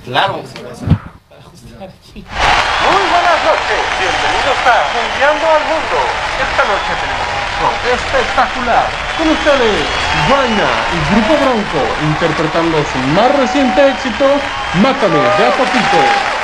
Claro. Muy buenas noches, bienvenidos a Mundiando al Mundo. Esta noche tenemos un show espectacular. Con ustedes, Vaina y Grupo Bronco, interpretando su más reciente éxito, Mátame de a poquito.